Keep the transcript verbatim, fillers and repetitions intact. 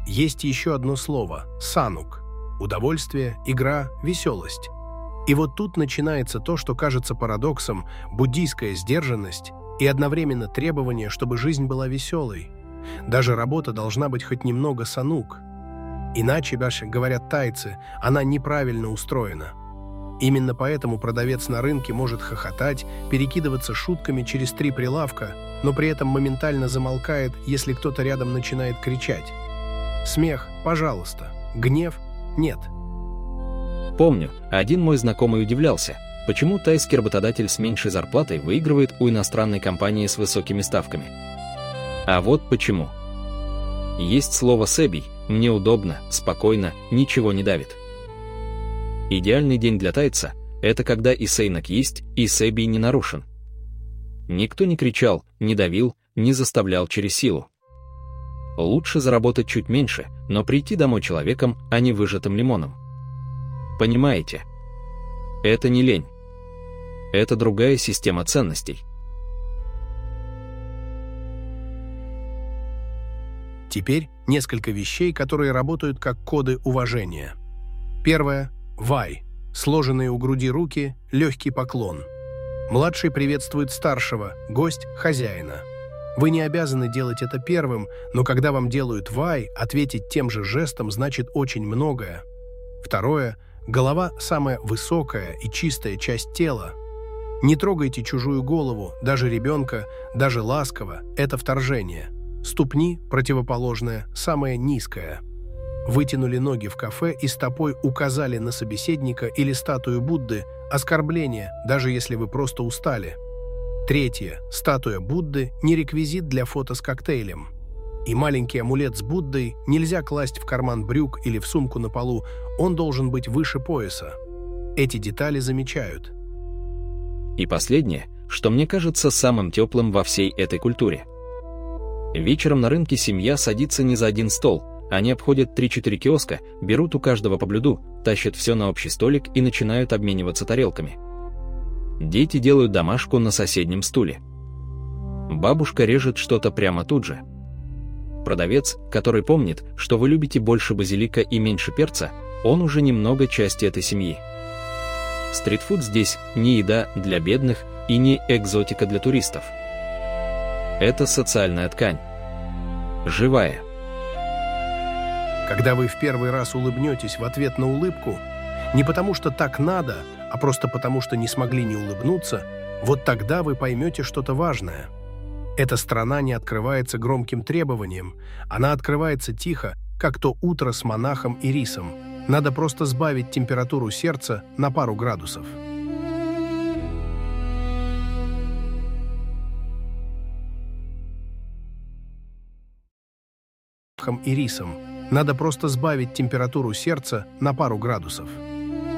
есть еще одно слово – санук. Удовольствие, игра, веселость. И вот тут начинается то, что кажется парадоксом – буддийская сдержанность и одновременно требование, чтобы жизнь была веселой. Даже работа должна быть хоть немного санук. Иначе, даже, говорят тайцы, она неправильно устроена. Именно поэтому продавец на рынке может хохотать, перекидываться шутками через три прилавка, но при этом моментально замолкает, если кто-то рядом начинает кричать. Смех – пожалуйста. Гнев – нет. Помню, один мой знакомый удивлялся, почему тайский работодатель с меньшей зарплатой выигрывает у иностранной компании с высокими ставками. А вот почему. Есть слово «сэбий», мне удобно, спокойно, ничего не давит. Идеальный день для тайца – это когда и сейнок есть, и сэбий не нарушен. Никто не кричал, не давил, не заставлял через силу. Лучше заработать чуть меньше, но прийти домой человеком, а не выжатым лимоном. Понимаете? Это не лень. Это другая система ценностей. Теперь несколько вещей, которые работают как коды уважения. Первое. Вай. Сложенные у груди руки, легкий поклон. Младший приветствует старшего, гость – хозяина. Вы не обязаны делать это первым, но когда вам делают вай, ответить тем же жестом значит очень многое. Второе. Голова – самая высокая и чистая часть тела. Не трогайте чужую голову, даже ребенка, даже ласково – это вторжение. Ступни, противоположное, самое низкое. Вытянули ноги в кафе и стопой указали на собеседника или статую Будды – оскорбление, даже если вы просто устали. Третье. Статуя Будды – не реквизит для фото с коктейлем. И маленький амулет с Буддой нельзя класть в карман брюк или в сумку на полу, он должен быть выше пояса. Эти детали замечают. И последнее, что мне кажется самым теплым во всей этой культуре. Вечером на рынке семья садится не за один стол, они обходят три-четыре киоска, берут у каждого по блюду, тащат все на общий столик и начинают обмениваться тарелками. Дети делают домашку на соседнем стуле. Бабушка режет что-то прямо тут же. Продавец, который помнит, что вы любите больше базилика и меньше перца, он уже немного части этой семьи. Стритфуд здесь не еда для бедных и не экзотика для туристов. Это социальная ткань. Живая. Когда вы в первый раз улыбнетесь в ответ на улыбку, не потому что так надо, а просто потому что не смогли не улыбнуться, вот тогда вы поймете что-то важное. Эта страна не открывается громким требованием, она открывается тихо, как то утро с монахом и рисом. Надо просто сбавить температуру сердца на пару градусов. И рисом. Надо просто сбавить температуру сердца на пару градусов.